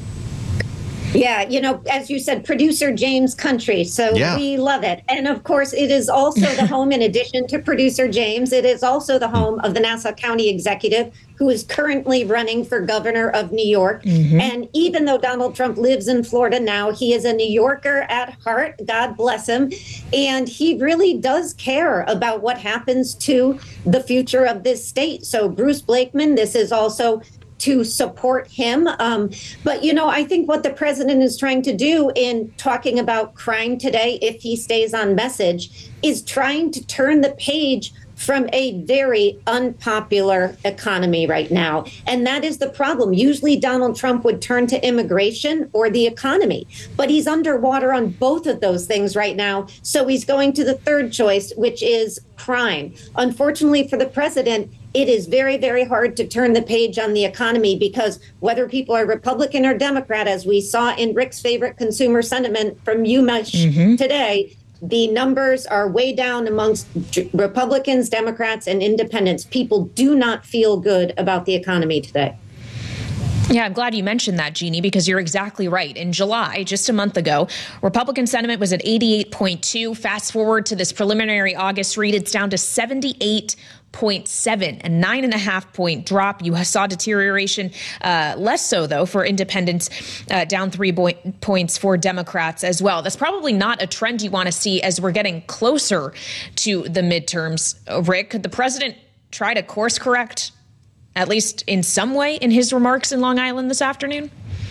Yeah, you know, as you said, producer James country. So we love it. And of course, it is also the home, in addition to producer James, it is also the home of the Nassau County executive, who is currently running for governor of New York. Mm-hmm. And even though Donald Trump lives in Florida now, he is a New Yorker at heart. God bless him. And he really does care about what happens to the future of this state. So Bruce Blakeman, this is also to support him. But, you know, I think what the president is trying to do in talking about crime today, if he stays on message, is trying to turn the page from a very unpopular economy right now. And that is the problem. Usually Donald Trump would turn to immigration or the economy, but he's underwater on both of those things right now. So he's going to the third choice, which is crime. Unfortunately for the president, it is very, very hard to turn the page on the economy, because whether people are Republican or Democrat, as we saw in Rick's favorite consumer sentiment from UMich today, the numbers are way down amongst Republicans, Democrats, and independents. People do not feel good about the economy today. Yeah, I'm glad you mentioned that, Jeannie, because you're exactly right. In July, just a month ago, Republican sentiment was at 88.2. Fast forward to this preliminary August read, it's down to 78.7, a 9.5 point drop. You saw deterioration, less so, though, for independents, down 3 points for Democrats as well. That's probably not a trend you want to see as we're getting closer to the midterms. Rick, could the president try to course correct? at least in some way, in his remarks in Long Island this afternoon?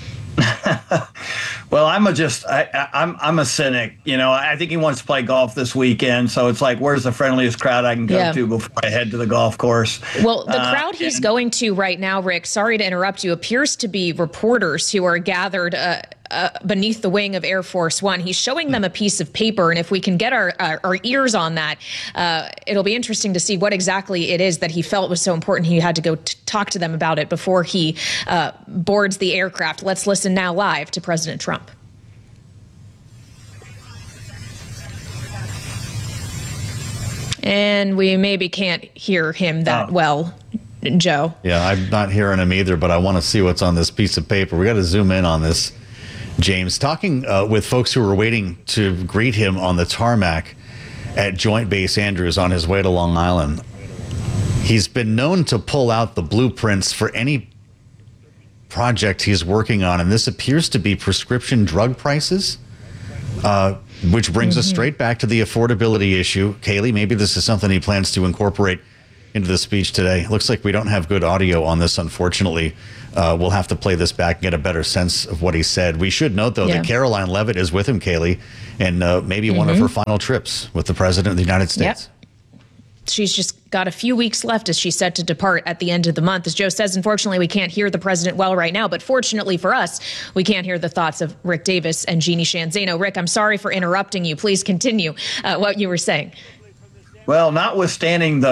Well, I'm a cynic. You know, I think he wants to play golf this weekend. So it's like, where's the friendliest crowd I can go to before I head to the golf course? Well, the crowd he's going to right now, Rick, sorry to interrupt you, appears to be reporters who are gathered beneath the wing of Air Force One. He's showing them a piece of paper. And if we can get our ears on that, it'll be interesting to see what exactly it is that he felt was so important. He had to go talk to them about it before he boards the aircraft. Let's listen now live to President Trump. And we maybe can't hear him that well, Joe. Yeah, I'm not hearing him either, but I want to see what's on this piece of paper. We got to zoom in on this, James. Talking with folks who were waiting to greet him on the tarmac at Joint Base Andrews on his way to Long Island. He's been known to pull out the blueprints for any project he's working on, and this appears to be prescription drug prices. Which brings us straight back to the affordability issue. Kaylee, maybe this is something he plans to incorporate into the speech today. Looks like we don't have good audio on this, unfortunately. We'll have to play this back and get a better sense of what he said. We should note, though, that Caroline Leavitt is with him, Kaylee, and maybe one of her final trips with the President of the United States. She's just got a few weeks left as she's set to depart at the end of the month. As Joe says, unfortunately, we can't hear the president well right now, but fortunately for us, we can't hear the thoughts of Rick Davis and Jeannie Sheehan Zaino. Rick, I'm sorry for interrupting you. Please continue what you were saying. Well, notwithstanding the